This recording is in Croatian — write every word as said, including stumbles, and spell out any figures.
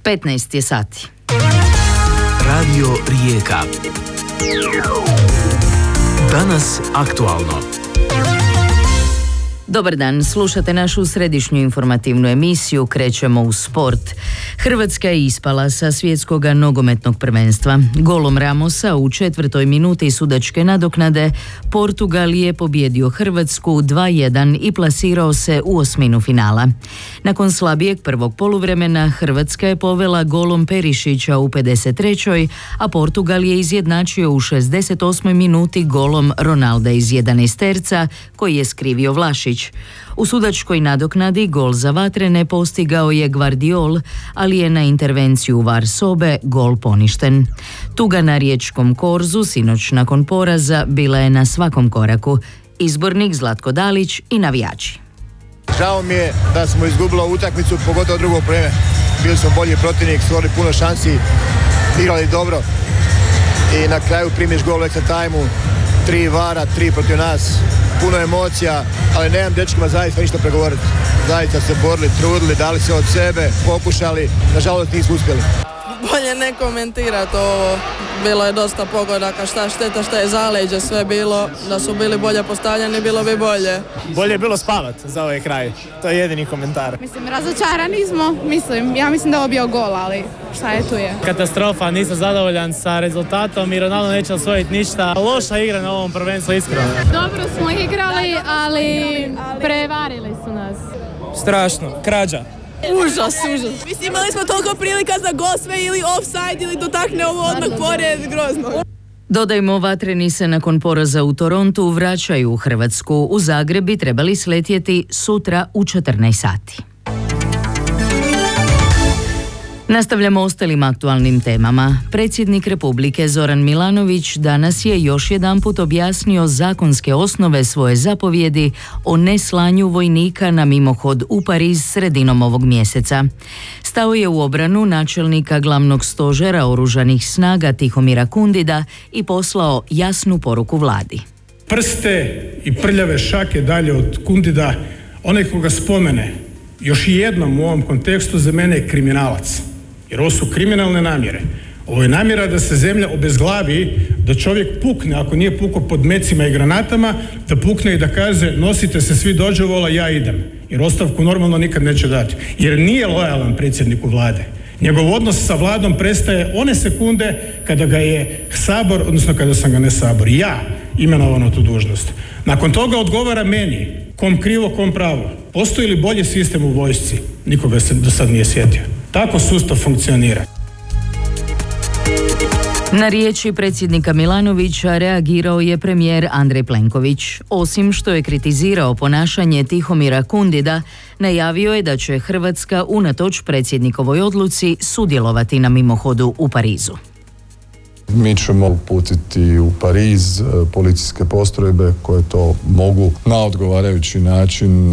petnaest je sati. Radio Rijeka. Danas aktualno. Dobar dan, slušate našu središnju informativnu emisiju, krećemo u sport. Hrvatska je ispala sa svjetskog nogometnog prvenstva. Golom Ramosa u četvrtoj minuti sudačke nadoknade Portugal je pobijedio Hrvatsku dva jedan i plasirao se u osminu finala. Nakon slabijeg prvog poluvremena Hrvatska je povela golom Perišića u pedeset trećoj, a Portugal je izjednačio u šezdeset osmoj minuti golom Ronalda iz jedanaesterca koji je skrivio Vlašić. U sudačkoj nadoknadi gol za vatrene postigao je Gvardiol, ali je na intervenciju var sobe gol poništen. Tuga na riječkom korzu sinoć nakon poraza bila je na svakom koraku. Izbornik Zlatko Dalić i navijači. Žao mi je da smo izgubili utakmicu, pogotovo drugo vrijeme. Bili smo bolji protivnik, stvorili puno šansi, igrali dobro i na kraju primiš gol u extra time-u, tri vara, tri protiv nas. Puno emocija, ali nemam dečkima zaista ništa pregovoriti. Zaista se borili, trudili, dali se od sebe, pokušali, nažalost nisu uspjeli. Bolje ne komentirati ovo, bilo je dosta pogodaka, šta šteta, šta je zaleđe, sve bilo, da su bili bolje postavljeni, bilo bi bolje. Bolje je bilo spavat za ovaj kraj, to je jedini komentar. Mislim, razočarani smo, mislim, ja mislim da je ovo bio gol, ali šta je tu je. Katastrofa, nisam zadovoljan sa rezultatom i Ronaldo neće osvojiti ništa. Loša igra na ovom prvenstvu, iskreno. Dobro smo igrali, ali prevarili su nas. Strašno, krađa. Užas, užas. Mislim, imali smo toliko prilika za gol, sve ili offside ili dotakne ovo odmah pored, grozno. Dodajmo, vatreni se nakon poraza u Torontu vraćaju u Hrvatsku. U Zagreb bi trebali sletjeti sutra u četrnaest sati. Nastavljamo ostalim aktualnim temama. Predsjednik Republike Zoran Milanović danas je još jedanput objasnio zakonske osnove svoje zapovjedi o neslanju vojnika na mimohod u Pariz sredinom ovog mjeseca. Stao je u obranu načelnika glavnog stožera oružanih snaga Tihomira Kundida i poslao jasnu poruku vladi. Prste i prljave šake dalje od Kundida, onaj koga spomene još i jednom u ovom kontekstu za mene je kriminalac. Jer ovo su kriminalne namjere. Ovo je namjera da se zemlja obezglavi, da čovjek pukne, ako nije pukao pod mecima i granatama, da pukne i da kaže nosite se svi dođevola, ja idem. Jer ostavku normalno nikad neće dati. Jer nije lojalan predsjedniku vlade. Njegov odnos sa vladom prestaje one sekunde kada ga je Sabor, odnosno kada sam ga ne Sabor, ja imenovao na tu dužnost. Nakon toga odgovara meni, kom krivo, kom pravo. Postoji li bolji sistem u vojsci? Nikoga se do sad nije sjetio. Tako sustav funkcionira. Na riječi predsjednika Milanovića reagirao je premijer Andrej Plenković. Osim što je kritizirao ponašanje Tihomira Kundida, najavio je da će Hrvatska unatoč predsjednikovoj odluci sudjelovati na mimohodu u Parizu. Mi ćemo uputiti u Pariz policijske postrojbe koje to mogu na odgovarajući način